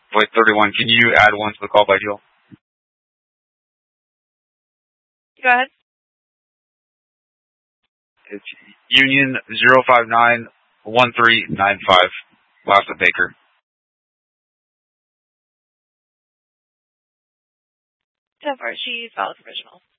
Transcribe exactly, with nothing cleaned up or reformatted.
Void thirty-one, can you add one to the call by deal? Go ahead. It's Union zero five nine one three nine five, last of Baker. ten four, she's valid provisional.